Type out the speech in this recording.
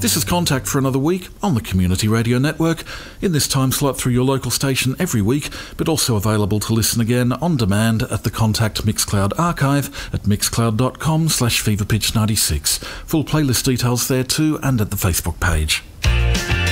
This is Contact for another week on the Community Radio Network, in this time slot through your local station every week, but also available to listen again on demand at the Contact Mixcloud archive at mixcloud.com/feverpitch96. Full playlist details there too, and at the Facebook page.